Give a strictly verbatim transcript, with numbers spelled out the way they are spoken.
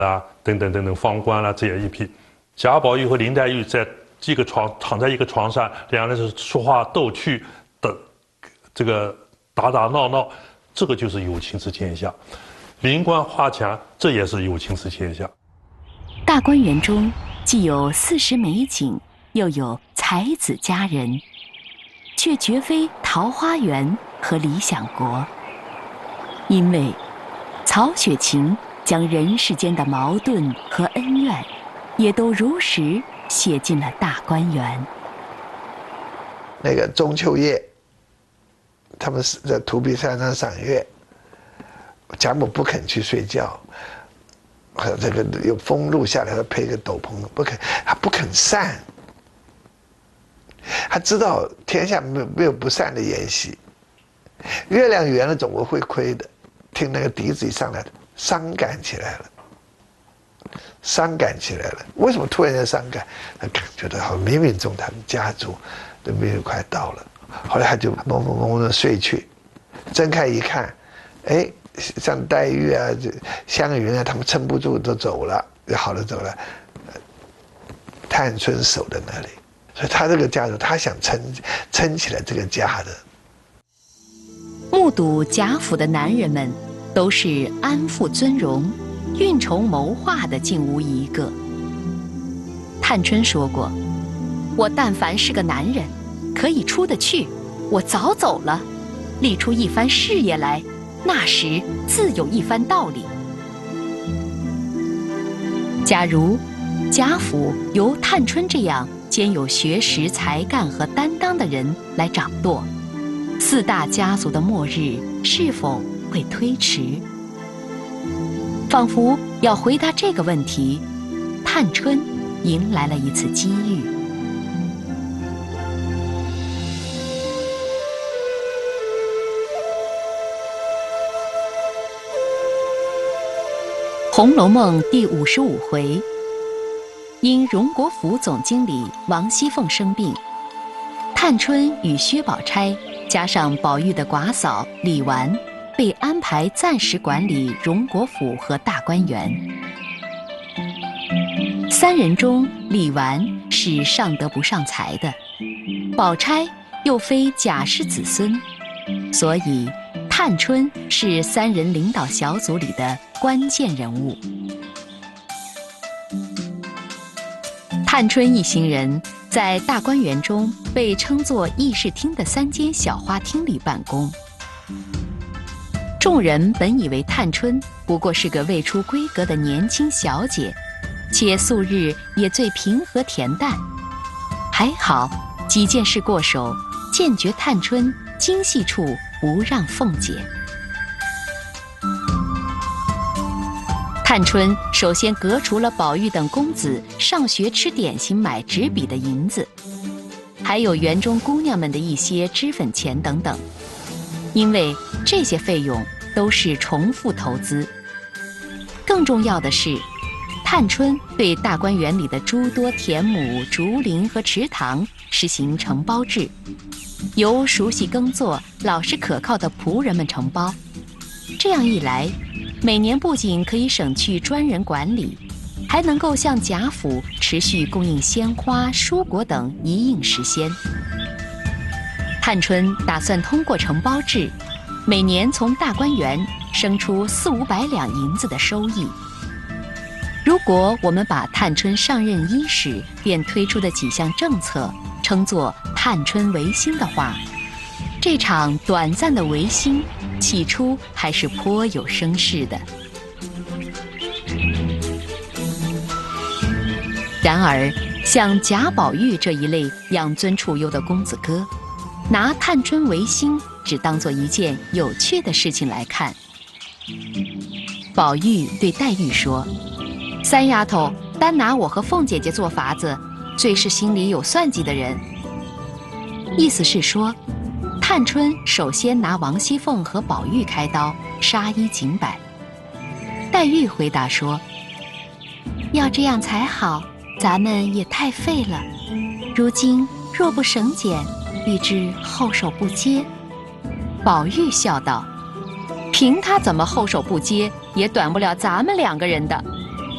啊等等等等方官啦、啊、这样一批。贾宝玉和林黛玉在这个床躺在一个床上，两人是说话逗趣的，这个打打闹闹，这个就是有情之现象。灵官花墙，这也是有情之现象。 大观园中既有四时美景，又有才子佳人，却绝非桃花源和理想国。因为曹雪芹将人世间的矛盾和恩怨，也都如实写进了大观园。 那个中秋夜，他们是在土笔山上赏月，贾母不肯去睡觉，这个有风露下来，他配个斗篷，不肯，他不肯散。他知道天下没有没有不散的筵席，月亮圆了总会亏的。听那个笛子一上来，伤感起来了，伤感起来了。为什么突然间伤感？他觉得好冥冥中他们家族的命运快到了。后来他就蒙蒙蒙的睡去，睁开一看，哎，像黛玉啊、湘云啊，他们撑不住都走了，好了走了。探春守在那里，所以他这个家族，他想撑撑起来这个家的。 目睹贾府的男人们都是安富尊荣、运筹谋划的，竟无一个。探春说过：“我但凡是个男人，可以出得去，我早走了，立出一番事业来，那时自有一番道理。”假如贾府由探春这样兼有学识、才干和担当的人来掌舵，四大家族的末日是否会推迟？仿佛要回答这个问题，探春迎来了一次机遇。《红楼梦》第五十五回，因荣国府总经理王熙凤生病，探春与薛宝钗加上宝玉的寡嫂李纨，被安排暂时管理荣国府和大观园。三人中，李纨是上德不上才的，宝钗又非贾氏子孙，所以探春是三人领导小组里的关键人物。探春一行人在大观园中被称作议事厅的三间小花厅里办公。众人本以为探春不过是个未出闺阁的年轻小姐，且素日也最平和恬淡，还好几件事过手，渐觉探春精细处不让凤姐。探春首先革除了宝玉等公子上学吃点心买纸笔的银子，还有园中姑娘们的一些脂粉钱等等，因为这些费用都是重复投资。更重要的是，探春对大观园里的诸多田亩、竹林和池塘实行承包制，由熟悉耕作、老实可靠的仆人们承包。这样一来，每年不仅可以省去专人管理，还能够向贾府持续供应鲜花、蔬果等一应时鲜。探春打算通过承包制，每年从大观园生出四五百两银子的收益。如果我们把探春上任伊始便推出的几项政策称作探春维新的话，这场短暂的维新起初还是颇有声势的。然而像贾宝玉这一类养尊处优的公子哥，拿探春维新只当作一件有趣的事情来看。宝玉对黛玉说：“三丫头单拿我和凤姐姐做法子，最是心里有算计的人。”意思是说，探春首先拿王熙凤和宝玉开刀，杀一儆百。黛玉回答说：“要这样才好，咱们也太废了。如今若不省俭，预知后手不接。”宝玉笑道：“凭他怎么后手不接，也短不了咱们两个人的。”